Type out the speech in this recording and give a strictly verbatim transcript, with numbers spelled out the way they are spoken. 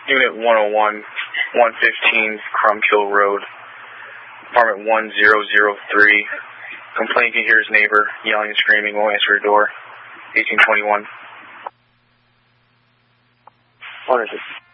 Unit one oh one, one fifteen Crumkill Road, apartment one zero zero three. Complaint can hear his neighbor yelling and screaming, won't answer your door. eighteen twenty-one. Ownership.